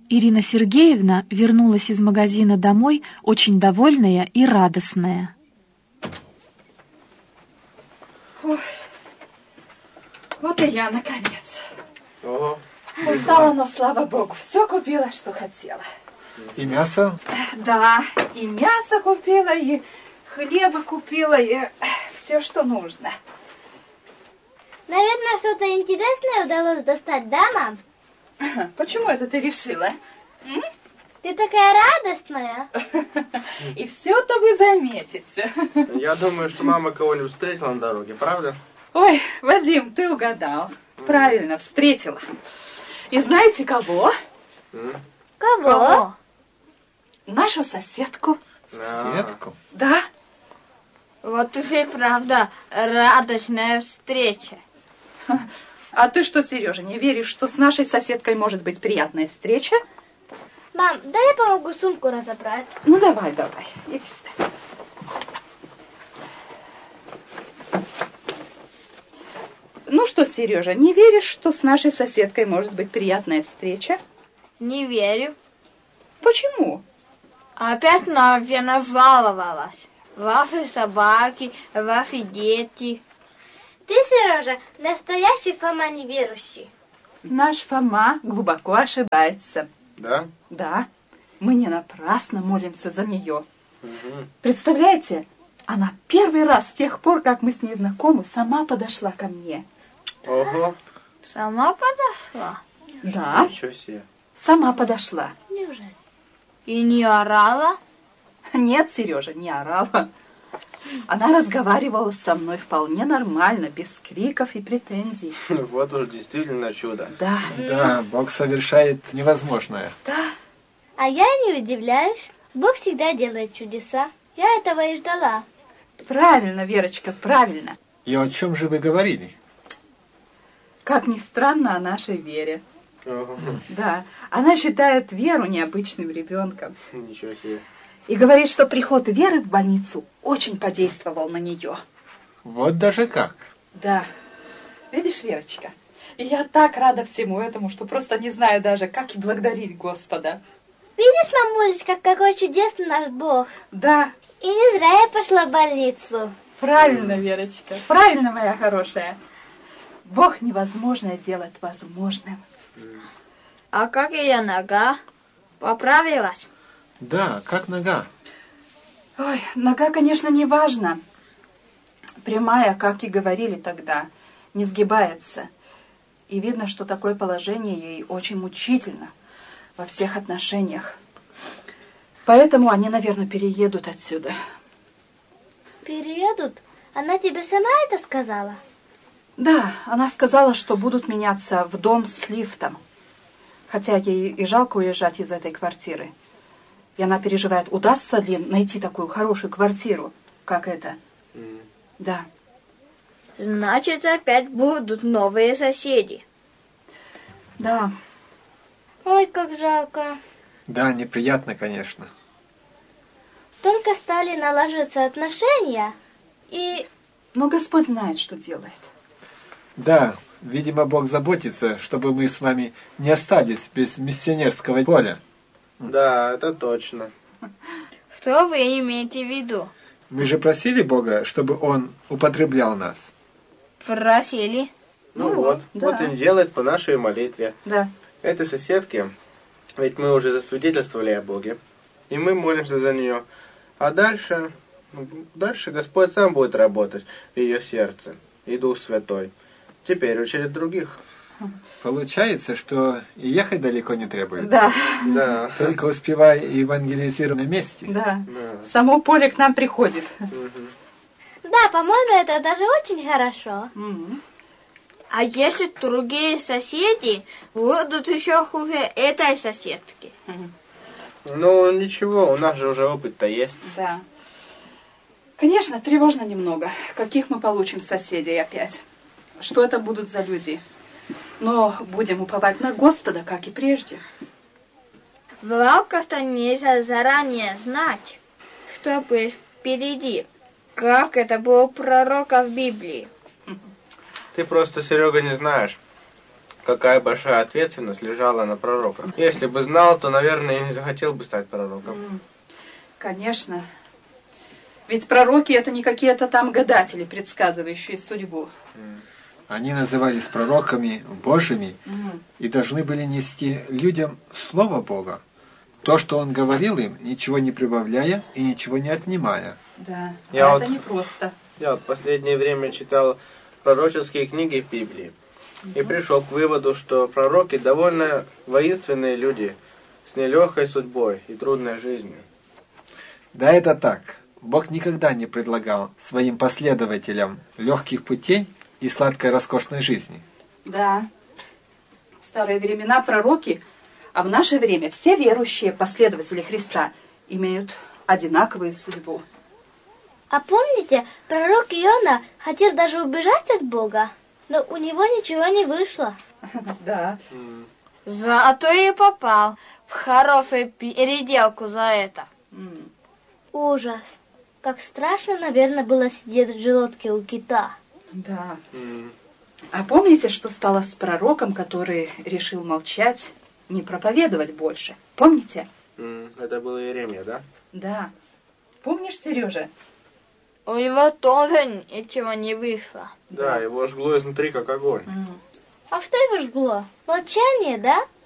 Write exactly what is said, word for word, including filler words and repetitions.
Ирина Сергеевна вернулась из магазина домой очень довольная и радостная. Ой, вот и я, наконец. Ого. Устала, но, слава богу, все купила, что хотела. И мясо? Да, и мясо купила, и хлеба купила, и все, что нужно. Наверное, что-то интересное удалось достать, да, мам? Почему это ты решила? М? Ты такая радостная. И все-то вы заметите. Я думаю, что мама кого-нибудь встретила на дороге, правда? Ой, Вадим, ты угадал. Правильно, встретила. И знаете кого? М? Кого? Кого? Нашу соседку. Соседку? Да. Вот уже правда радостная встреча. А ты что, Сережа, не веришь, что с нашей соседкой может быть приятная встреча? Мам, дай я помогу сумку разобрать. Ну, давай, давай. Иди сюда. Ну что, Сережа, не веришь, что с нашей соседкой может быть приятная встреча? Не верю. Почему? Опять, наверное, жаловалась. Ваши собаки, ваши дети. Ты, Сережа, настоящий Фома неверующий. Наш Фома глубоко ошибается. Да? Да, мы не напрасно молимся за нее. Угу. Представляете, она первый раз с тех пор, как мы с ней знакомы, сама подошла ко мне. Ого. Сама подошла? Да, Ничего себе. сама подошла. Неужели? И не орала? Нет, Сережа, не орала. Она разговаривала со мной вполне нормально, без криков и претензий. Вот уж действительно чудо. Да, Да, Бог совершает невозможное. да. А я не удивляюсь. Бог всегда делает чудеса. Я этого и ждала. Правильно, Верочка, правильно. И о чем же вы говорили? Как ни странно, о нашей Вере. Ого. Да, она считает Веру необычным ребенком. Ничего себе. И говорит, что приход Веры в больницу очень подействовал на нее. Вот даже как. Да. Видишь, Верочка, и я так рада всему этому, что просто не знаю даже, как и благодарить Господа. Видишь, мамулечка, какой чудесный наш Бог. Да, И не зря я пошла в больницу. правильно, Верочка, правильно, моя хорошая. Бог невозможное делает возможным. А как ее нога? Поправилась? Да, как нога. Ой, нога, конечно, не важна. Прямая, как и говорили тогда, не сгибается. И видно, что такое положение ей очень мучительно во всех отношениях. Поэтому они, наверное, переедут отсюда. Переедут? Она тебе сама это сказала? Да, она сказала, что будут меняться в дом с лифтом. Хотя ей и жалко уезжать из этой квартиры. И она переживает, удастся ли найти такую хорошую квартиру, как эта. М. Да. Значит, опять будут новые соседи. Да. Ой, как жалко. Да, неприятно, конечно. Только стали налаживаться отношения, и... Но Господь знает, что делает. Да, видимо, Бог заботится, чтобы мы с вами не остались без миссионерского поля. Да, это точно. Что вы имеете в виду? Мы же просили Бога, чтобы Он употреблял нас. Просили. Ну, Ну вот, вот, да. вот и делает по нашей молитве. Да. Этой соседке, ведь мы уже засвидетельствовали о Боге, и мы молимся за нее. А дальше, ну, дальше Господь сам будет работать в ее сердце, и Дух Святой. Теперь очередь других. Получается, что и ехать далеко не требуется. Да. Да. Только успевай евангелизировать на месте. Да. Да. Само поле к нам приходит. Мгм. Да, по-моему, это даже очень хорошо. Мгм. А если другие соседи будут еще хуже этой соседки? Ну, ничего, у нас же уже опыт-то есть. Да. Конечно, тревожно немного. Каких мы получим соседей опять? Что это будут за люди? Но будем уповать на Господа, как и прежде. Жалко, что нельзя заранее знать, что будет впереди. Как это было у пророка в Библии. Ты просто, Серега, не знаешь, какая большая ответственность лежала на пророках. Если бы знал, то, наверное, и не захотел бы стать пророком. Конечно. Ведь пророки это не какие-то там гадатели, предсказывающие судьбу. Они назывались пророками Божьими Мгм. и должны были нести людям Слово Бога. То, что Он говорил им, ничего не прибавляя и ничего не отнимая. Да, Я а вот- это непросто. Я вот в последнее время читал пророческие книги в Библии и пришел к выводу, что пророки довольно воинственные люди с нелегкой судьбой и трудной жизнью. Да, это так. Бог никогда не предлагал своим последователям легких путей и сладкой роскошной жизни. Да. В старые времена пророки, а в наше время все верующие последователи Христа имеют одинаковую судьбу. А помните, пророк Иона хотел даже убежать от Бога, но у него ничего не вышло. Да. Зато и попал в хорошую переделку за это. М. Ужас. Как страшно, наверное, было сидеть в желудке у кита. Да. М. А помните, что стало с пророком, который решил молчать, не проповедовать больше? Помните? М, Это был Иеремия, да? Да. Помнишь, Сережа? У него тоже ничего не вышло. Да, его жгло изнутри как огонь. М. А что его жгло? Молчание, да?